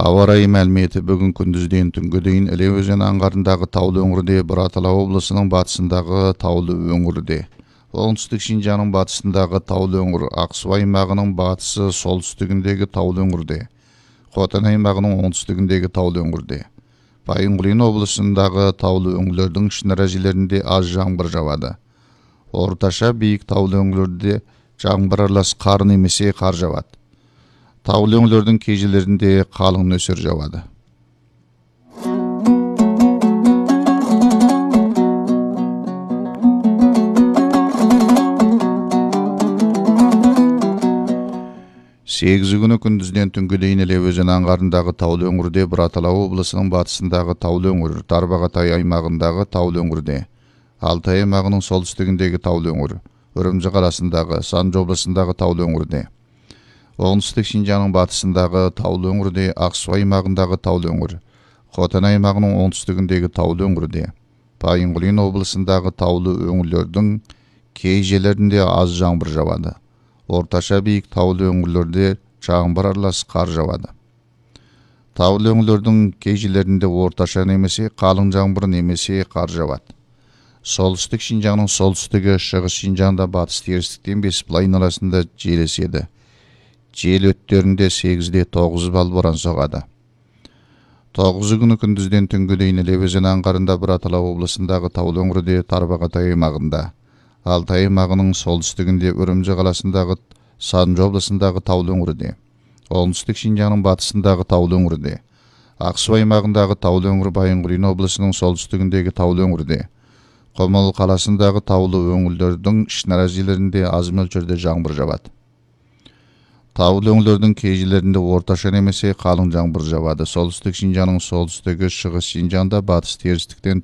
Ауа райы мәліметі бүгін күндізден түнге дейін Іле өзені аңғарындағы таулы өңірде, Бұратала облысының батысындағы таулы өңірде, оңтүстік Шинжаңның батысындағы таулы өңір, Ақсу аймағының батысы солтүстігіндегі таулы өңірде, Хотан аймағының оңтүстігіндегі таулы өңірде, Байынқұлин облысындағы таулы өңірлердің шынарәжелерінде аз жаңбыр жауады. Орташа биік таулы өңірлерде жаңбыр аралас қар немесе қар жауады. Таулы өңірлердің кей жерлерінде қалың нөсер жауады. Сегізі күні күндізден түнге дейін Іле өзені аңғарындағы таулы өңірде, Бұратала облысының батысындағы таулы өңір, Тарбағатай аймағындағы таулы өңірде, Алтай аймағының солтүстігіндегі таулы өңір, Үрімжі қаласындағы, Санжы облысындағы таулы өңірде, оңтүстік Шинжаңның батысындағы таулы өңірде, Ақсу аймағындағы таулы өңір, Хотан аймағының оңтүстігіндегі таулы өңірде, Байынқұлин облысындағы таулы өңірлердің кей жерлерінде аз жаңбыр жауады. Орташа биік таулы өңірлерде жаңбыр аралас қар жауады. Таулы өңірлердің кей жерлерінде орташа немесе қалың жаңбыр немесе қар жауады. Солтүстік Шинжаңның солтүстігі, шығыс Шинжаңда батыс терістіктен Бесбұлайын арасында жел еседі. Жел өттерінде 8-де 9 бал боран соғады. 9 күні күндізден түнге дейін Іле өзені аңғарында, Бұратала облысындағы таулы өңірде, Тарбағатай аймағында, Алтай аймағының солтүстігінде, Үрімжі қаласындағы, Санжы облысындағы таулы өңірде, оңтүстік Шинжаңның батысындағы таулы өңірде, Ақсу аймағындағы таулы өңір, Байынқұлин облысының солтүстігіндегі таулы өңірде, Қомол қаласындағы таулы өңірлердің ішінарәжелерінде аз мөлшерде жаңбыр жауады. Таулы өңірлердің кей жерлерінде орташа немесе қалың жаңбыр жауады. Солтүстік Шинжаңның солтүстігі, шығыс Шинжаңда батыс терістіктен